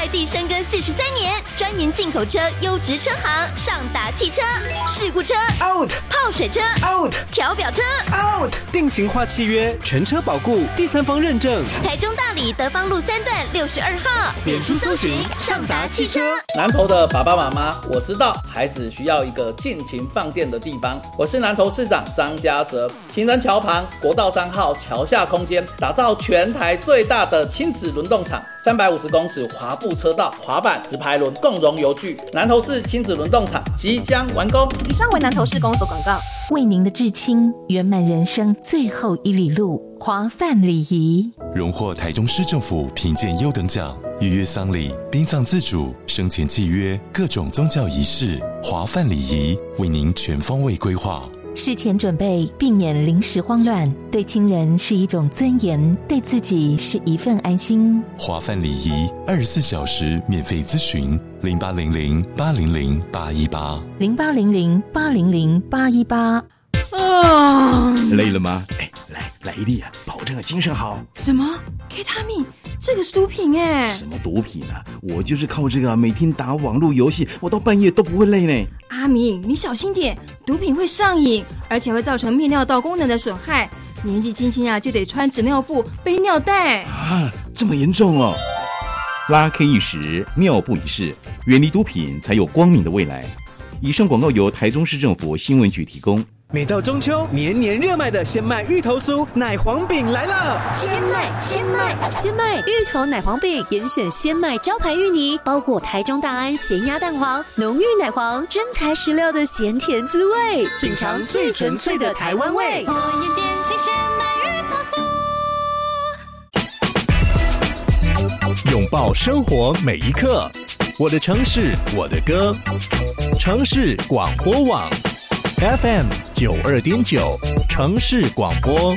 在地深耕43年，专研进口车优质车行，上达汽车。事故车 out， 泡水车 out， 调表车 out， 定型化契约，全车保固，第三方认证。 台中大里德芳路3段62号，脸书搜寻上达汽车。 南投的爸爸妈妈，我知道孩子需要一个尽情放电的地方。我是南投市长张家哲，情人桥旁国道3号桥下空间，打造全台最大的亲子轮动场，350公尺滑步车道、滑板、直排轮共融游具。南投市亲子轮动场即将完工。 以上为南投市公所广告。 为您的至亲圆满人生最后1里路，华范礼仪荣获台中市政府评鉴优等奖，预约丧礼、殡葬自主、生前契约、各种宗教仪式，华范礼仪为您全方位规划。 事前准备，避免临时慌乱，对亲人是一种尊严，对自己是一份安心。 华范礼仪24小时免费咨询，0800-800-818，0800-800-818。 累了吗？来一粒啊，保证精神好。 什么 K 他命？这个是毒品哎！ 什么毒品啊？我就是靠这个每天打网络游戏，我到半夜都不会累呢。 阿明，你小心点，毒品会上瘾，而且会造成泌尿道功能的损害。年纪轻轻啊，就得穿纸尿布、背尿袋啊，这么严重哦！拉 K 一时，尿布一世，远离毒品才有光明的未来。以上广告由台中市政府新闻局提供。 每到中秋，年年热卖的鲜麦芋头酥奶黄饼来了！ 鲜麦芋头奶黄饼，严选鲜麦招牌芋泥，包裹台中大安咸鸭蛋黄，浓郁奶黄，真材实料的咸甜滋味，品尝最纯粹的台湾味。 我也点心鲜麦芋头酥。 拥抱生活每一刻，我的城市，我的歌，城市广播网。FM 92.9城市广播。